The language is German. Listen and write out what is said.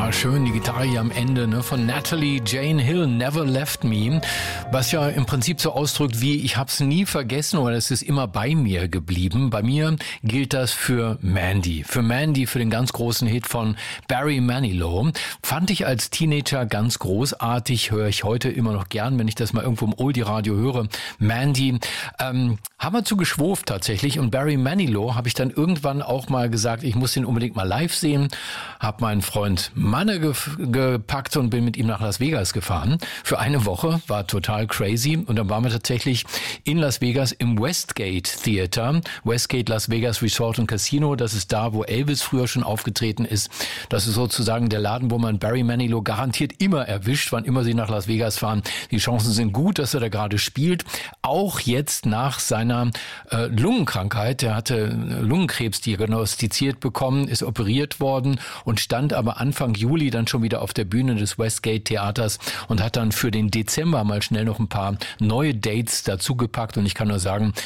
Ja, schön, die Gitarre hier am Ende, ne, von Natalie Jane Hill, Never Left Me, was ja im Prinzip so ausdrückt wie, ich hab's nie vergessen oder es ist immer bei mir geblieben. Bei mir gilt das für Mandy, für den ganz großen Hit von Barry Manilow. Fand ich als Teenager ganz großartig, höre ich heute immer noch gern, wenn ich das mal irgendwo im Oldie-Radio höre. Mandy, haben wir zu geschwurft tatsächlich, und Barry Manilow habe ich dann irgendwann auch mal gesagt, ich muss den unbedingt mal live sehen, habe meinen Freund Manne gepackt und bin mit ihm nach Las Vegas gefahren. Für eine Woche, war total crazy, und dann waren wir tatsächlich in Las Vegas im Westgate Theater, Westgate Las Vegas Resort und Casino, das ist da, wo Elvis früher schon aufgetreten ist. Das ist sozusagen der Laden, wo man Barry Manilow garantiert immer erwischt, wann immer sie nach Las Vegas fahren. Die Chancen sind gut, dass er da gerade spielt, auch jetzt nach seiner Lungenkrankheit. Er hatte Lungenkrebs diagnostiziert bekommen, ist operiert worden und stand aber Anfang Juli dann schon wieder auf der Bühne des Westgate Theaters und hat dann für den Dezember mal schnell noch ein paar neue Dates dazugepackt, und ich kann nur sagen,